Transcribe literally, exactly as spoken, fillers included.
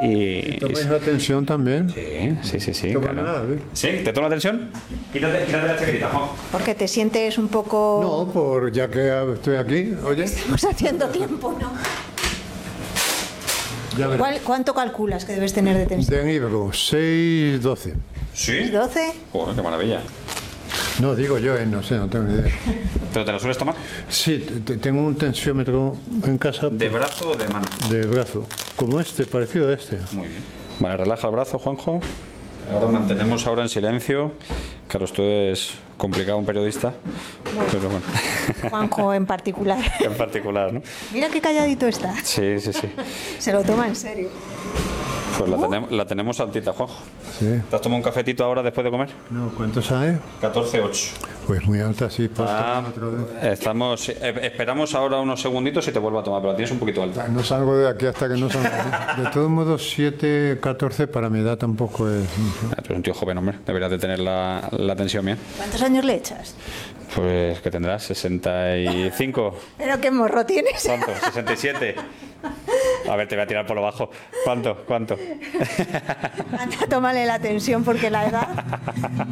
Y, ¿Tomáis la tensión también? Sí, sí, sí, sí. Toma Claro. nada, ¿eh? ¿Sí? ¿Te toma la tensión? Quítate, quítate la chaquetita, Juan. Porque te sientes un poco... No, por ya que estoy aquí, oye, Estamos haciendo tiempo, ¿no? ya verás. ¿Cuál- ¿Cuánto calculas que debes tener de tensión? De Ibro, seis doce. ¿Sí? ¿doce? Joder, qué maravilla. No, digo yo, eh, no sé, no tengo ni idea. ¿Pero te la sueles tomar? Sí, te- te- tengo un tensiómetro en casa ¿De brazo o de mano? de brazo, como este, parecido a este. Muy bien. Vale, relaja el brazo, Juanjo. Ahora mantenemos ahora en silencio. Claro, esto es complicado un periodista, pero bueno, Juanjo en particular. en particular, ¿no? Mira qué calladito está. Sí, sí, sí. Se lo toma en serio. Pues la, tenemos, la tenemos altita, Juanjo. Sí. ¿Te has tomado un cafetito ahora después de comer? No, ¿cuánto sabe? catorce ocho. Pues muy alta, sí. Pues Ah, otro de- estamos, eh, esperamos ahora unos segunditos y te vuelvo a tomar, pero la tienes un poquito alta. No salgo de aquí hasta que no salga. De todos modos, siete, catorce para mi edad tampoco es mucho. Ah, pero es un tío joven, hombre. Deberías de tener la, la tensión bien. ¿Cuántos años le echas? Pues, ¿qué tendrás? ¿sesenta y cinco? Pero qué morro tienes. ¿Cuánto? ¿sesenta y siete? A ver, te voy a tirar por lo bajo. ¿Cuánto? ¿Cuánto? Anda, tómale la tensión porque la edad...